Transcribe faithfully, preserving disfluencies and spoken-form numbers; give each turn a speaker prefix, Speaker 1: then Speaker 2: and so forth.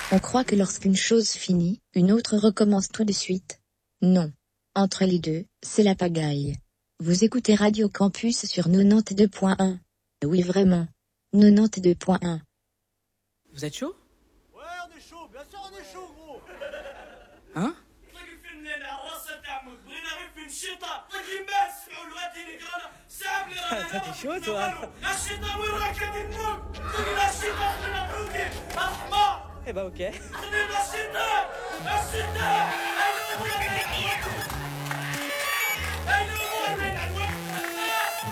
Speaker 1: On croit que lorsqu'une chose finit, une autre recommence tout de suite. Non. Entre les deux, c'est la pagaille. Vous écoutez Radio Campus sur quatre-vingt-douze point un. Oui vraiment. quatre-vingt-douze point un.
Speaker 2: Vous êtes chaud?
Speaker 3: Ouais, on est chaud, bien sûr on est chaud, gros.
Speaker 2: Hein? Toi t'es chaud toi? Eh bah ok.